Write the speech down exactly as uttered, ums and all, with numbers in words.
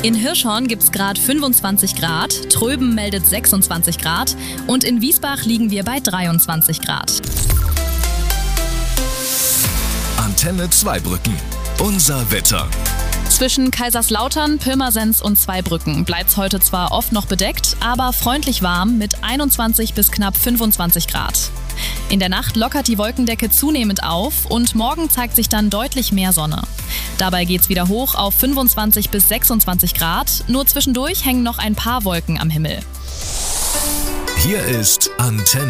In Hirschhorn gibt es gerade fünfundzwanzig Grad, Tröben meldet sechsundzwanzig Grad und in Wiesbach liegen wir bei dreiundzwanzig Grad. Antenne Zweibrücken. Unser Wetter. Zwischen Kaiserslautern, Pirmasens und Zweibrücken bleibt es heute zwar oft noch bedeckt, aber freundlich warm mit einundzwanzig bis knapp fünfundzwanzig Grad. In der Nacht lockert die Wolkendecke zunehmend auf und morgen zeigt sich dann deutlich mehr Sonne. Dabei geht's wieder hoch auf fünfundzwanzig bis sechsundzwanzig Grad, nur zwischendurch hängen noch ein paar Wolken am Himmel. Hier ist Antenne.